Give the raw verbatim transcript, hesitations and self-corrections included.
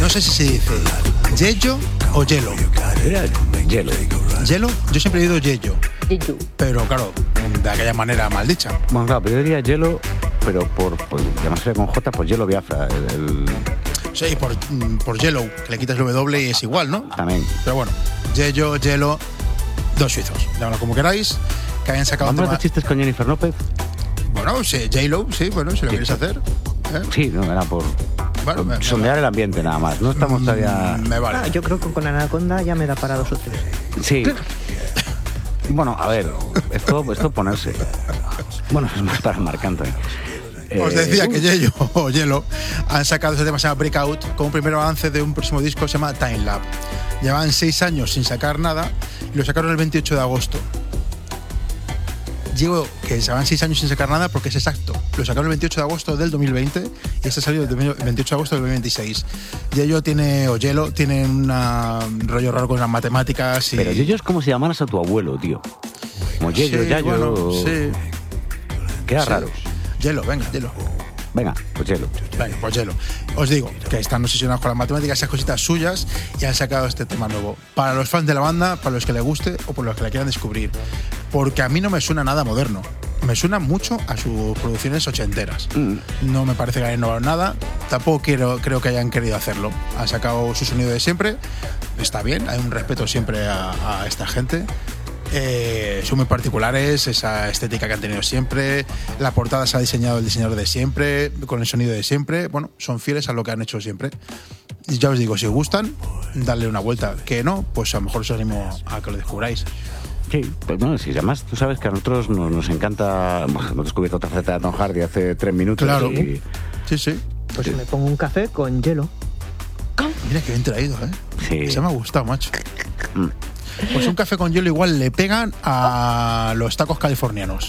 sé si se dice Yello o Hielo. Era hielo. ¿Hielo? Yo siempre he oído Yello. Yello. Pero claro, de aquella manera mal dicha. Bueno, claro, pero yo diría hielo, pero por, por llamarse con J, pues hielo Biafra. El, el... Sí, por, por Yellow, que le quitas el W y es igual, ¿no? También. Pero bueno, Yello, Hielo, dos suizos. Llámalo como queráis. Que hayan sacado ¿Vamos tema... de chistes con Jennifer López? Bueno, sí, J-Lo, sí, bueno, si lo quieres hacer. ¿eh? Sí, no, era por, Bueno, por me, sondear me, el ambiente nada más. No estamos todavía... Me vale. Ah, yo creo que con Anaconda ya me da para dos o tres. Sí. Bueno, a ver, esto, esto ponerse. Bueno, es más para Marc Anthony. Os decía que Yello o Hielo han sacado este tema, se llama Breakout, con un primer avance de un próximo disco que se llama Time Lab. Llevan seis años sin sacar nada y lo sacaron el veintiocho de agosto. Digo que se van seis años sin sacar nada porque es exacto. Lo sacaron el veintiocho de agosto del dos mil veinte y este salió el veintiocho de agosto del dos mil veintiséis. Yello tiene, o Hielo tiene un rollo raro con las matemáticas. Y... Pero Yello es como si llamaras a tu abuelo, tío. Como Yello, sí, Yayo. Bueno, sí. Queda sí. raro. Hielo, venga, Hielo. Venga, pues hielo. Venga, pues Hielo. Os digo que están obsesionados con las matemáticas, esas cositas suyas, y han sacado este tema nuevo. Para los fans de la banda, para los que les guste o por los que la quieran descubrir. Porque a mí no me suena nada moderno. Me suena mucho a sus producciones ochenteras. Mm. No me parece que hayan innovado nada. Tampoco quiero, creo que hayan querido hacerlo. Han sacado su sonido de siempre. Está bien, hay un respeto siempre a, a esta gente. Eh, son muy particulares, esa estética que han tenido siempre, la portada se ha diseñado el diseñador de siempre, con el sonido de siempre, bueno, son fieles a lo que han hecho siempre. Y ya os digo, si os gustan, dadle una vuelta, que no, pues a lo mejor os animo a que lo descubráis. Sí, pues bueno, si además tú sabes que a nosotros nos, nos encanta, bueno, hemos descubierto otra faceta de Tom Hardy hace tres minutos. Claro, y... sí, sí. Pues sí. Me pongo un café con hielo. Mira que bien traído, ¿eh? Sí. Se me ha gustado, macho. Mm. Pues un café con hielo igual le pegan a los tacos californianos.